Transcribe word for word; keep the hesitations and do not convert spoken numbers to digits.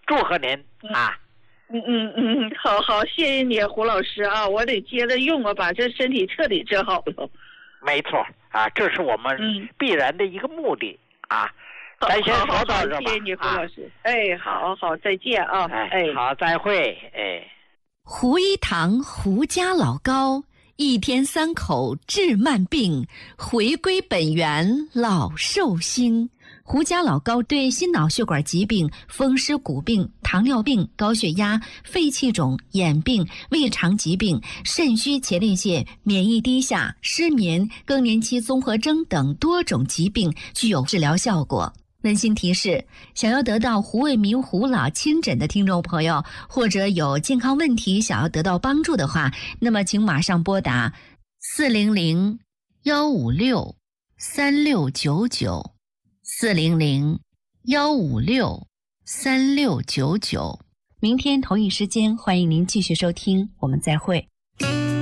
祝贺您啊！ 嗯嗯嗯，好好，谢谢你，胡老师啊，我得接着用啊，把这身体彻底治好了。 没错啊，这是我们必然的一个目的、嗯、啊。咱先说到这吧。 谢谢你，胡老师。啊、哎，好好，再见啊！ 哎，哎好，再会。哎， 胡一堂胡家老高，一天三口治慢病，回归本源老寿星。胡家老高对心脑血管疾病、风湿骨病、糖尿病、高血压、肺气肿、眼病、胃肠疾病、肾虚前列腺、免疫低下、失眠、更年期综合征等多种疾病具有治疗效果。温馨提示：想要得到胡卫民胡老亲诊的听众朋友，或者有健康问题想要得到帮助的话，那么请马上拨打四零零幺五六三六九九四零零幺五六三六九九。明天同一时间，欢迎您继续收听，我们再会。